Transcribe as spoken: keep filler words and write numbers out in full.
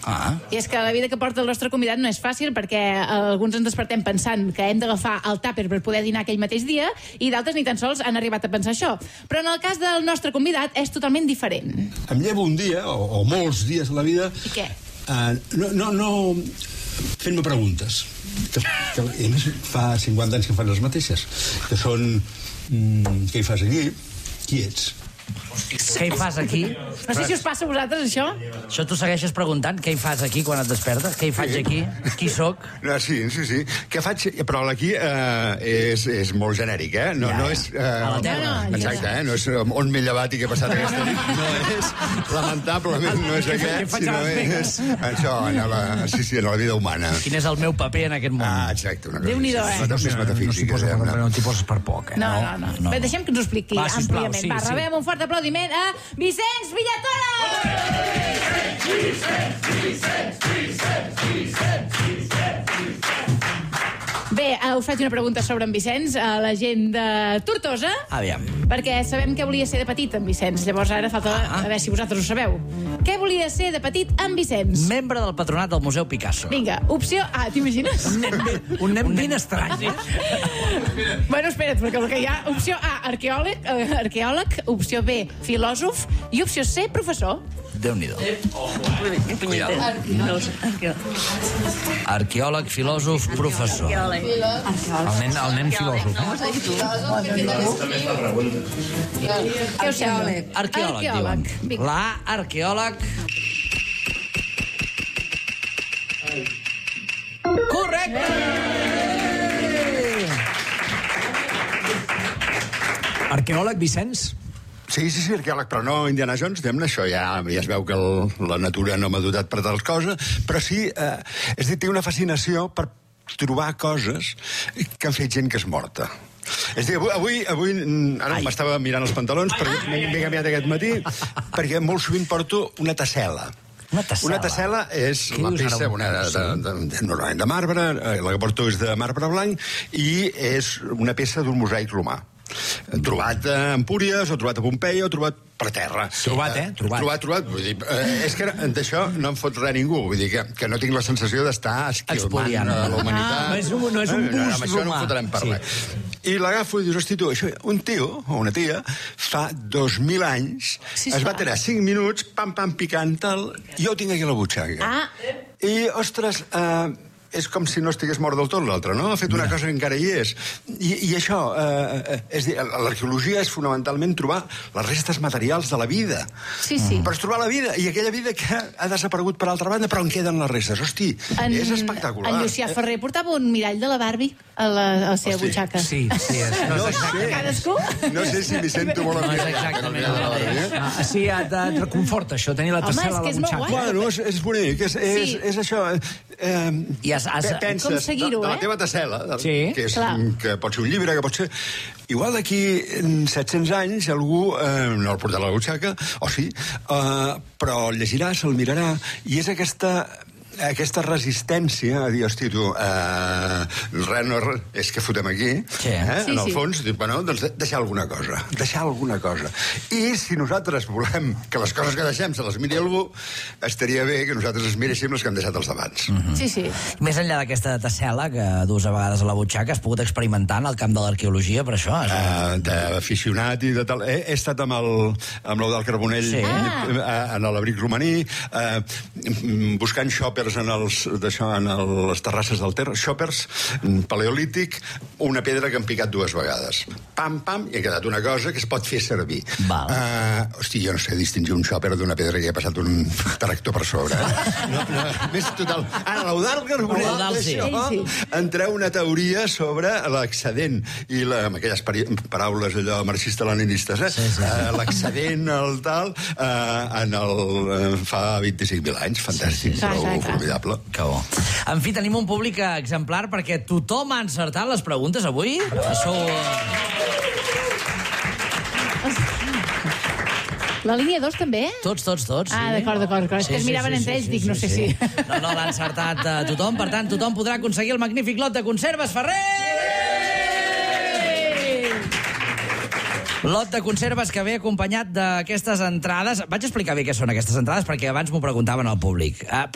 Ah. I és que la vida que porta el nostre convidat no és fàcil, perquè alguns ens despertem pensant que hem d'agafar el tàper per poder dinar aquell mateix dia, i d'altres ni tan sols han arribat a pensar això. Però en el cas del nostre convidat és totalment diferent. Em llevo un dia, o, o molts dies a la vida... I què? Uh, no, no, no... fent-me preguntes. Que, que, I a més, fa cinquanta anys que fan les mateixes. Que són... Mm, què hi fas aquí? Qui ets? Què hi fas aquí? No sé si us passa a vosaltres, això. Això t'ho segueixes preguntant? Què hi fas aquí quan et despertes? Què hi faig aquí? Qui sóc? No, sí, sí, sí. Què faig? Però l'aquí eh, és, és molt genèric, eh? No, Ja, no ja. és... Eh, A la terra. No, no, exacte, eh? No és on m'he llevat i què ha passat aquesta nit. No és, lamentablement, no és Què aquest, faig a sinó Las Vegas? és això, en la, sí, sí, en la vida humana. Quin és el meu paper en aquest món? Ah, exacte. Una cosa Déu-n'hi-do, així. eh? Una cosa més No t'hi metafísica. poses, diguem-ne. no t'hi poses per poc, eh? No, no, no. no. Bé, deixem que ens ho expliqui Va, sisplau, àmpliament. sí, Va, sí. rebem un fort aplaudiment a Vicenç Villatoro! Bé, eh, us faig una pregunta sobre en Vicenç, a la gent de Tortosa, Aviam. perquè sabem què volia ser de petit en Vicenç. Llavors ara falta Ah. a veure si vosaltres ho sabeu. Què volia ser de petit en Vicenç? Membre del patronat del Museu Picasso. Vinga, opció A, t'imagines? Un nen, ben- un nen ben estrany. Bueno, espera't, perquè el que hi ha... Opció A, arqueòleg, eh, arqueòleg, opció B, filòsof, i opció C, professor. Déu-n'hi-do. Arqueòleg, filòsof, professor. El nen, el nen filòsof. Què us sembla? Arqueòleg, diuen. Vinga. La A, arqueòleg. Correcte! Arqueòleg, Vicenç? Sí, sí, sí, arqueòleg, però no Indiana Jones, diguem-ne, això ja, ja es veu que el, la natura no m'ha dotat per tals coses, però sí, eh, és a dir, té una fascinació per trobar coses que han fet gent que és morta. És a dir, avui, avui, avui ara m'estava mirant els pantalons, perquè m'he canviat aquest matí, perquè molt sovint porto una tassel·la. Una tassel·la. Una tassel·la és Què la dius ara? peça una de, de, de, de, normalment de marbre, eh, la que porto és de marbre blanc, i és una peça d'un mosaic romà. Trobat a Empúries, o trobat a Pompeia, o trobat per terra. Trobat, eh? Trobat. Trobat, trobat. Vull dir, eh, és que d'això no em fot res ningú. Vull dir que, que no tinc la sensació d'estar esquilmant Expoliant. a la humanitat. Ah, no és un- no és un Eh, bust amb això no romà. em fotrem per Sí. res. I l'agafo i dius, hosti, tu, això, un tio o una tia fa dos mil anys Sí, es va sí. tirar cinc minuts, pam, pam, picant tal, jo ho tinc aquí a la butxaca. Ah. I, ostres, eh, és com si no estigués mort del tot l'altre, no? Ha fet una cosa que encara hi és. I, i això, eh, és dir, l'arqueologia és fonamentalment trobar les restes materials de la vida. Sí, sí. Però és trobar la vida, i aquella vida que ha desaparegut per altra banda, però en queden les restes. Hosti, En, és espectacular. En Llucià Ferrer portava un mirall de la Barbie a la, a la seva Hosti. butxaca. Sí, sí. És, no, No és sé, Cadascú? no sé si m'hi sento molt No és amic. exactament el mateix. Ah, sí, et, et reconforta això, tenir la Home, tassel·la és a que la és molt butxaca. guai. Bueno, és, és bonic, és, és, Sí. és això. Eh, I has- has- pe- penses, Com seguir-ho, de, de la eh? teva tassel·la, de, Sí. que, és, Clar. que pot ser un llibre, que pot ser... Igual d'aquí set-cents anys algú eh, no el portarà a la butxaca, o sí, eh, però el llegirà, se'l mirarà, i és aquesta... aquesta resistència a dir, hosti, tu, eh, res no és res, és que fotem aquí, Sí. eh? Sí, en el sí. fons, dic, bueno, doncs de- deixar alguna cosa, deixar alguna cosa. I si nosaltres volem que les coses que deixem se les miri algú, estaria bé que nosaltres es miréssim les que han deixat els d'abans. Sí, sí. Més enllà d'aquesta tassel·la que dus a vegades a la butxaca, has pogut experimentar en el camp de l'arqueologia per això? És una- Uh, d'aficionat i de tal. He, he estat amb el amb l'Eudald Carbonell Sí. eh, en l'abric romaní, eh, buscant shoppers en, els, d'això, en el, les terrasses del Ter, shoppers, mm, paleolític, una pedra que han picat dues vegades. Pam, pam, i ha quedat una cosa que es pot fer servir. Val. Uh, hosti, jo no sé distingir un shopper d'una pedra que ha passat un tractor per sobre. Eh? No, no, més total. Ara, l'Eudald Carbonell, L'Eudald, sí. d'això, Ell en treu una teoria sobre l'excedent i la, amb aquelles pari, paraules allò marxista-leninistes, eh? Sí, sí. Uh, l'excedent, el tal, uh, en el, uh, fa vint-i-cinc mil anys, fantàstic, sí. Clar, prou clar, clar. formidable. Que bo. En fi, tenim un públic exemplar perquè tothom ha encertat les preguntes avui. Sou... La línia dos també? Tots, tots, tots. Ah, sí. d'acord, d'acord, d'acord. És que es miraven entre ells, dic, no sé si- No, no, l'ha encertat eh, tothom. Per tant, tothom podrà aconseguir el magnífic lot de conserves Ferrer! Lot de conserves que ve acompanyat d'aquestes entrades. Vaig explicar bé què són aquestes entrades perquè abans m'ho preguntaven al públic. Ah,